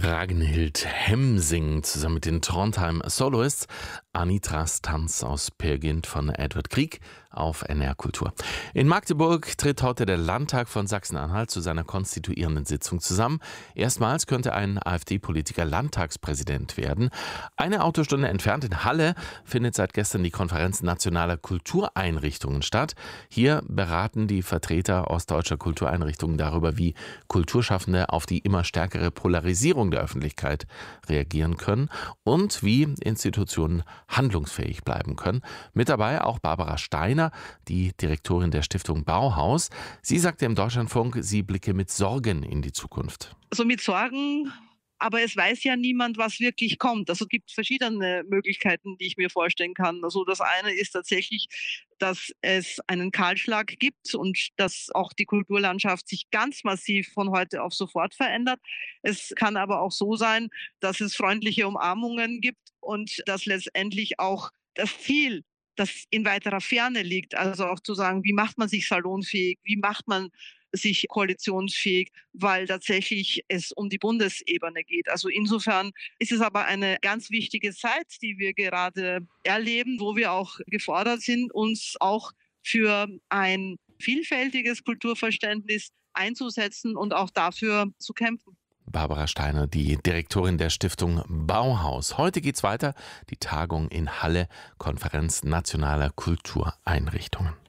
Ragnhild Hemsing zusammen mit den Trondheim Soloists. Anitras Tanz aus Peer Gynt von Edward Grieg auf NR Kultur. In Magdeburg tritt heute der Landtag von Sachsen-Anhalt zu seiner konstituierenden Sitzung zusammen. Erstmals könnte ein AfD-Politiker Landtagspräsident werden. Eine Autostunde entfernt in Halle findet seit gestern die Konferenz nationaler Kultureinrichtungen statt. Hier beraten die Vertreter ostdeutscher Kultureinrichtungen darüber, wie Kulturschaffende auf die immer stärkere Polarisierung der Öffentlichkeit reagieren können und wie Institutionen handlungsfähig bleiben können. Mit dabei auch Barbara Steiner, die Direktorin der Stiftung Bauhaus. Sie sagte im Deutschlandfunk, sie blicke mit Sorgen in die Zukunft. Also mit Sorgen, aber es weiß ja niemand, was wirklich kommt. Also es gibt verschiedene Möglichkeiten, die ich mir vorstellen kann. Also das eine ist tatsächlich, dass es einen Kahlschlag gibt und dass auch die Kulturlandschaft sich ganz massiv von heute auf sofort verändert. Es kann aber auch so sein, dass es freundliche Umarmungen gibt und dass letztendlich auch das Ziel, das in weiterer Ferne liegt, also auch zu sagen, wie macht man sich salonfähig, wie macht man sich koalitionsfähig, weil tatsächlich es um die Bundesebene geht. Also insofern ist es aber eine ganz wichtige Zeit, die wir gerade erleben, wo wir auch gefordert sind, uns auch für ein vielfältiges Kulturverständnis einzusetzen und auch dafür zu kämpfen. Barbara Steiner, die Direktorin der Stiftung Bauhaus. Heute geht's weiter, die Tagung in Halle, Konferenz nationaler Kultureinrichtungen.